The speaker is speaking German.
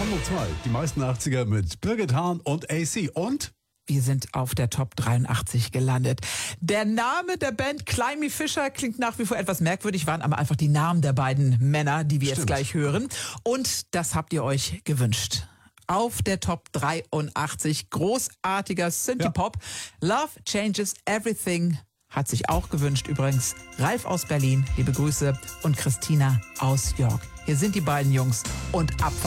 Nummer 2, die meisten 80er mit Birgit Hahn und AC. Und wir sind auf der Top 83 gelandet. Der Name der Band Climby Fisher klingt nach wie vor etwas merkwürdig, waren aber einfach die Namen der beiden Männer, die wir jetzt gleich hören. Und das habt ihr euch gewünscht. Auf der Top 83, großartiger Synthie-Pop. Love Changes Everything hat sich auch gewünscht. Übrigens Ralf aus Berlin, liebe Grüße, und Christina aus York. Hier sind die beiden Jungs und Abfahrt.